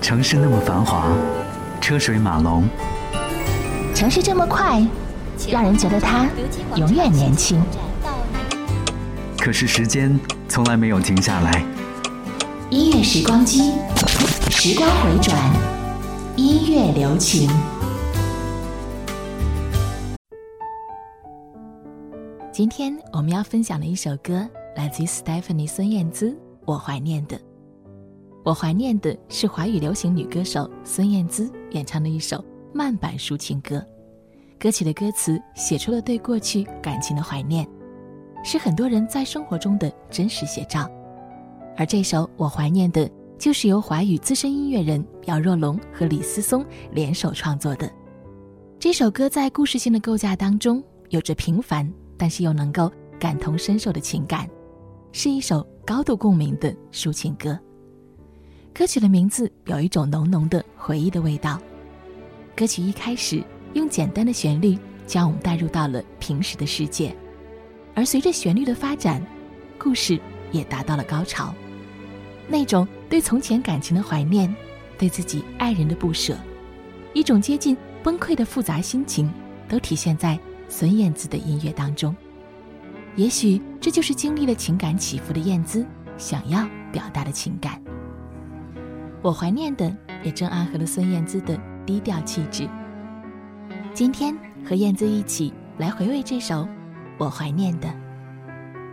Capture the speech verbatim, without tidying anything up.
城市那么繁华，车水马龙， 城市这么快，让人觉得它永远年轻。 可是时间从来没有停下来。 音乐时光机，时光回转，音乐留情。今天我们要分享的一首歌来自于 Stephanie 孙燕姿，我怀念的。我怀念的是华语流行女歌手孙燕姿演唱的一首慢板抒情歌。歌曲的歌词写出了对过去感情的怀念，是很多人在生活中的真实写照。而这首我怀念的就是由华语资深音乐人姚若龙和李思松联手创作的。这首歌在故事性的构架当中有着平凡但是又能够感同身受的情感，是一首高度共鸣的抒情歌。歌曲的名字有一种浓浓的回忆的味道。歌曲一开始用简单的旋律将我们带入到了平时的世界，而随着旋律的发展，故事也达到了高潮。那种对从前感情的怀念，对自己爱人的不舍，一种接近崩溃的复杂心情，都体现在孙燕姿的音乐当中。也许这就是经历了情感起伏的燕姿想要表达的情感。我怀念的也正暗合了孙燕姿的低调气质。今天和燕姿一起来回味这首我怀念的。